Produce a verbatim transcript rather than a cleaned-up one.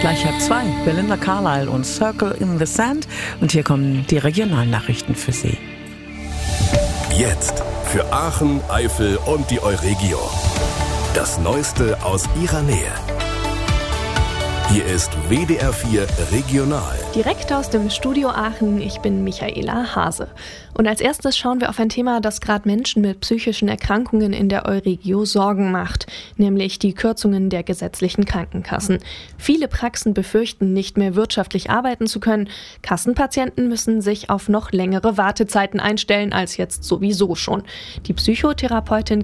Gleich halb zwei, Belinda Carlisle und Circle in the Sand. Und hier kommen die Regionalnachrichten für Sie. Jetzt für Aachen, Eifel und die Euregio. Das Neueste aus Ihrer Nähe. Hier ist W D R vier Regional. Direkt aus dem Studio Aachen, ich bin Michaela Hase. Und als erstes schauen wir auf ein Thema, das gerade Menschen mit psychischen Erkrankungen in der Euregio Sorgen macht, nämlich die Kürzungen der gesetzlichen Krankenkassen. Viele Praxen befürchten, nicht mehr wirtschaftlich arbeiten zu können. Kassenpatienten müssen sich auf noch längere Wartezeiten einstellen als jetzt sowieso schon. Die Psychotherapeutin